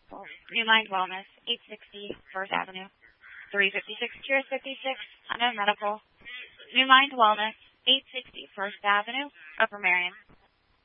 New Mind Wellness, 860 First Avenue, 356 Cures 56, Honda Medical. New Mind Wellness, 860 First Avenue, Upper Marion.